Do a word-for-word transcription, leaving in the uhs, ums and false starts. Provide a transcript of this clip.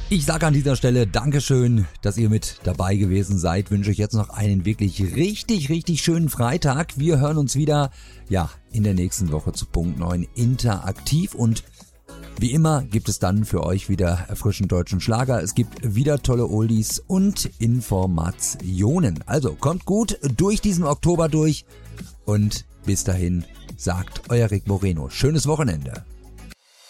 Ich sage an dieser Stelle Dankeschön, dass ihr mit dabei gewesen seid. Wünsche euch jetzt noch einen wirklich richtig, richtig schönen Freitag. Wir hören uns wieder, ja, in der nächsten Woche zu Punkt neun interaktiv und wie immer gibt es dann für euch wieder erfrischend deutschen Schlager. Es gibt wieder tolle Oldies und Informationen. Also kommt gut durch diesen Oktober durch und bis dahin sagt euer Rick Moreno. Schönes Wochenende.